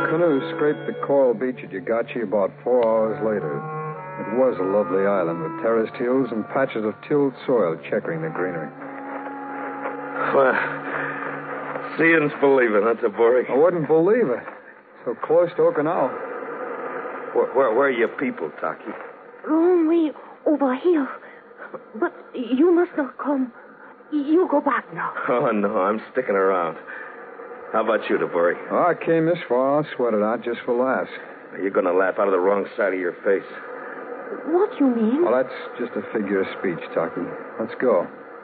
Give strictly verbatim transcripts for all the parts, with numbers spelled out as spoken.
canoe scraped the coral beach at Yagachi about four hours later. It was a lovely island with terraced hills and patches of tilled soil checkering the greenery. Well, seeing's believing, huh, Tabori? I wouldn't believe it. So close to Okinawa. Where, where, where are your people, Taki? Wrong way over here. But you must not come. You go back now. Oh, no, I'm sticking around. How about you, Tabori? Oh, I came this far. I'll sweat it out just for laughs. You're going to laugh out of the wrong side of your face. What you mean? Well, that's just a figure of speech, Taki. Let's go.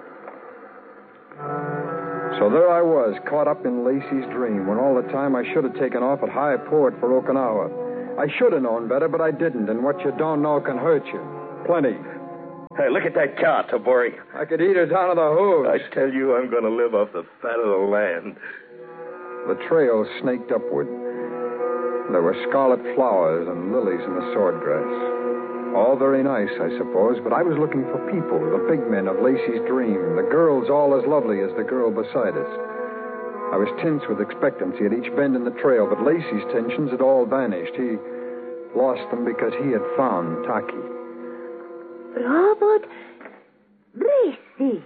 So there I was, caught up in Lacey's dream, when all the time I should have taken off at high port for Okinawa. I should have known better, but I didn't, and what you don't know can hurt you. Plenty. Hey, look at that cow, Tabori. I could eat her down to the hooves. I tell you, I'm going to live off the fat of the land. The trail snaked upward. There were scarlet flowers and lilies in the swordgrass. All very nice, I suppose, but I was looking for people, the big men of Lacey's dream, the girls all as lovely as the girl beside us. I was tense with expectancy at each bend in the trail, but Lacey's tensions had all vanished. He lost them because he had found Taki. Robert Lacey.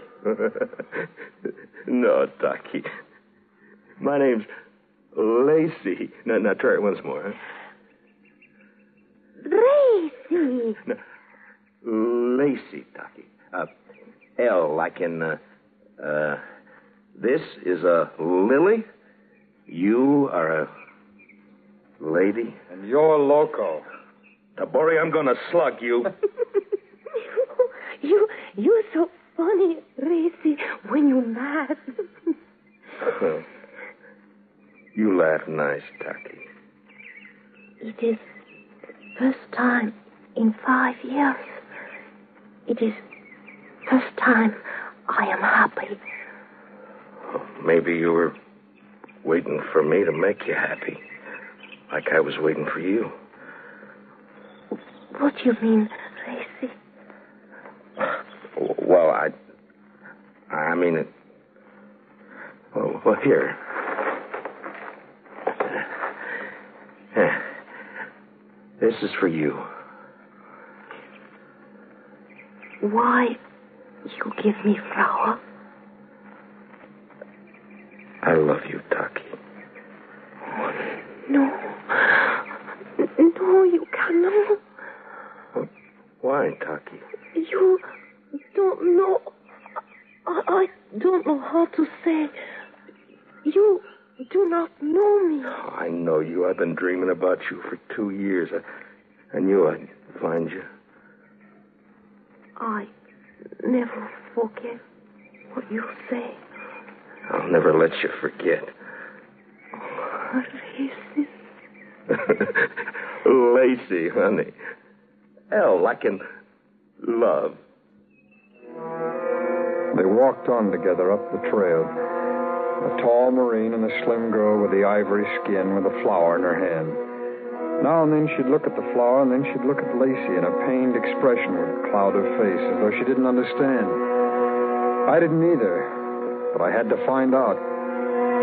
No, Taki. My name's Lacey. Now, now try it once more. Huh? Lacey. No, Lacey, Taki. Uh, L, like in, uh, uh, this is a lily. You are a lady. And you're loco. Tabori, I'm going to slug you. you, you're so funny, Lacey, when you're mad. You laugh nice, Taki. It is first time in five years. It is first time I am happy. Maybe you were waiting for me to make you happy, like I was waiting for you. What do you mean, Lacey? Well, I... I mean it... Well, well here... This is for you. Why you give me flower? I love you, Taki. Oh, no. No, you cannot. Well, why, Taki? You don't know. I, I don't know how to say. You do not know me. Oh, I know you. I've been dreaming about you for two years. I, I knew I'd find you. I never forget what you say. I'll never let you forget. Oh, Lacey. Lacey, honey. L, like in love. They walked on together up the trail. A tall Marine and a slim girl with the ivory skin with a flower in her hand. Now and then she'd look at the flower, and then she'd look at Lacey, and a pained expression would cloud her face, as though she didn't understand. I didn't either, but I had to find out.